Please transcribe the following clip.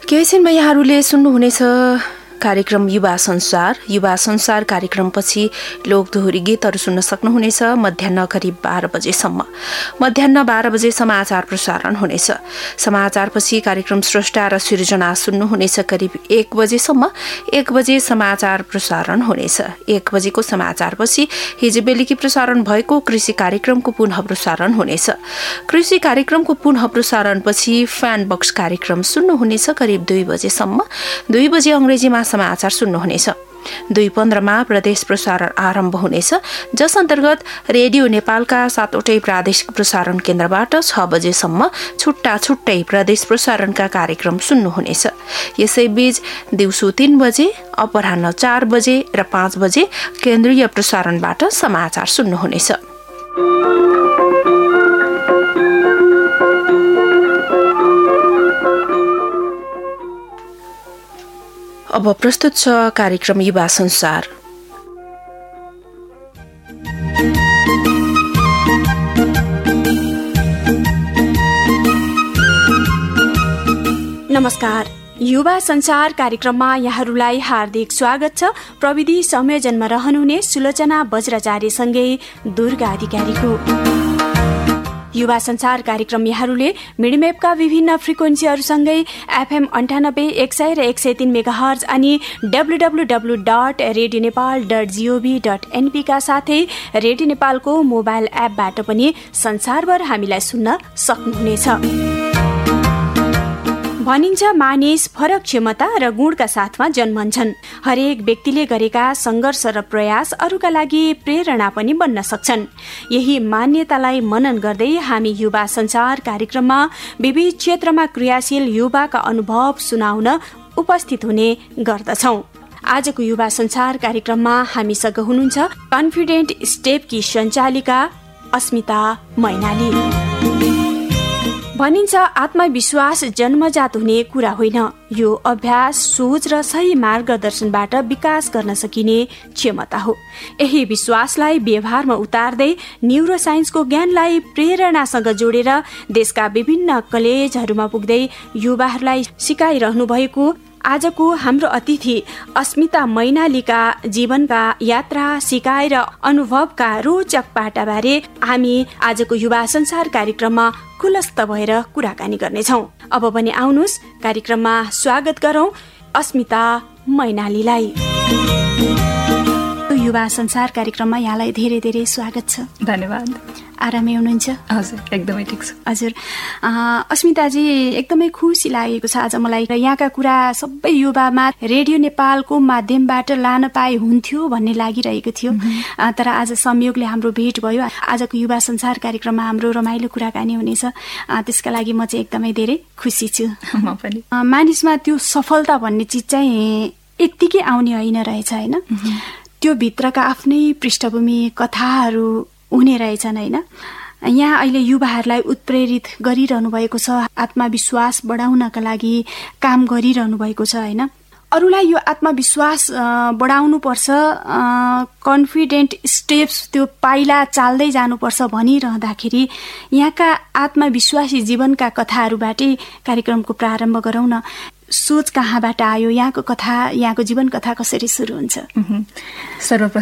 केही छिनमा यहाँहरूले सुन्नुहुनेछ कार्यक्रम युवा संसार कार्यक्रमपछि लोकदोहोरी गीतहरू सुन्न सक्नुहुनेछ। मध्याह्न करिब 12 बजेसम्म समाचार प्रसारण हुनेछ। समाचारपछि कार्यक्रम स्रष्टा र सिर्जना सुन्नुहुनेछ करिब 1 बजेसम्म। 1 बजे समाचार प्रसारण हुनेछ। 1 बजेको समाचारपछि हिजो बेलुकी प्रसारण भएको कृषि कार्यक्रमको पुनः प्रसारण हुनेछ। कृषि कार्यक्रमको पुनः प्रसारणपछि फ्यान बक्स कार्यक्रम सुन्नुहुनेछ करिब 2 बजेसम्म। 2 बजे अंग्रेजीमा समाचार सुन्नुहुनेछ। 2:15 प्रदेश प्रसारण आरम्भ हुनेछ, जस अन्तर्गत रेडियो नेपालका 7वटै प्रादेशिक प्रसारण केन्द्रबाट 6 बजेसम्म छुट्टै प्रदेश प्रसारणका कार्यक्रम सुन्नुहुनेछ। यसैबीच दिउँसो 3 बजे, अपराह्न 4 बजे र 5 बजे केन्द्रीय प्रसारणबाट समाचार सुन्नुहुनेछ। अब प्रस्तुत छ कार्यक्रम युवा संसार। नमस्कार, युवा संसार कार्यक्रममा यहाँहरूलाई हार्दिक स्वागत छ। प्रविधि संयोजनमा रहनुहुने सुलोचना बज्राचार्यसँगै दुर्गा अधिकारीको। युवा संसार कार्यक्रम यहाँहरूले मिडिमेपका विभिन्न फ्रिक्वेन्सीहरूसँगै FM 98, 100 र 103 मेगाहर्ज अनि www.radionepal.gov.np का साथै रेडियो नेपालको मोबाइल एपबाट पनि संसारभर हामीलाई सुन्न सक्नुहुनेछ। भनिन्छ मानिस फरक क्षमता र गुणका साथमा जन्मन्छन्। हरेक व्यक्तिले गरेका संघर्ष र प्रयास अरूका लागि प्रेरणा पनि बन्न सक्छन्। यही मान्यतालाई मनन गर्दै हामी युवा संसार कार्यक्रममा विविध क्षेत्रमा क्रियाशील युवाका अनुभव सुनाउन उपस्थित हुने गर्दछौं। आजको युवा संसार कार्यक्रममा हामीसँग हुनुहुन्छ कन्फिडेन्ट स्टेपकी सञ्चालिका अस्मिता मैनाली। भनिन्छ आत्मविश्वास जन्मजात हुने कुरा होइन, यो अभ्यास, सोच र सही मार्गदर्शनबाट विकास गर्न सकिने क्षमता हो। यही विश्वासलाई व्यवहारमा उतार्दै न्यूरोसाइन्सको ज्ञानलाई प्रेरणासँग जोडेर देशका विभिन्न कलेजहरूमा पुग्दै युवाहरूलाई सिकाइरहनु भएको आजको हाम्रो अतिथि अस्मिता मैनालीका जीवनका यात्रा, सिकाइ र अनुभवका रोचक पाटाबारे हामी आजको युवा संसार कार्यक्रममा खुलस्त भएर कुराकानी गर्नेछौँ। अब पनि आउनुहोस् कार्यक्रममा स्वागत गरौँ अस्मिता मैनालीलाई। युवा संसार कार्यक्रममा यहाँलाई धेरै धेरै स्वागत छ। धन्यवाद। आरामै हुनुहुन्छ? हजुर, एकदमै ठिक छ। हजुर, अस्मिताजी एकदमै खुसी लागेको छ आज मलाई। यहाँका कुरा सबै युवामा रेडियो नेपालको माध्यमबाट लान पाए हुन्थ्यो भन्ने लागिरहेको थियो, तर आज संयोगले हाम्रो भेट भयो। आजको युवा संसार कार्यक्रममा हाम्रो रमाइलो कुराकानी हुनेछ, त्यसका लागि म चाहिँ एकदमै धेरै खुसी छु। म पनि। मानिसमा त्यो सफलता भन्ने चिज चाहिँ यत्तिकै आउने होइन रहेछ, होइन? त्यो भित्रका आफ्नै पृष्ठभूमि कथाहरू हुने रहेछन्, होइन? यहाँ अहिले युवाहरूलाई उत्प्रेरित गरिरहनु भएको छ, आत्मविश्वास बढाउनका लागि काम गरिरहनु भएको छ, होइन? अरूलाई यो आत्मविश्वास बढाउनु पर्छ, कन्फिडेन्ट स्टेप्स त्यो पाइला चाल्दै जानुपर्छ भनिरहँदाखेरि यहाँका आत्मविश्वासी जीवनका कथाहरूबाटै कार्यक्रमको प्रारम्भ गरौँ न। सोच कहाँबाट आयो? यहाँको कथा, यहाँको जीवन कथा कसरी सुरु हुन्छ? सर्वप्रथम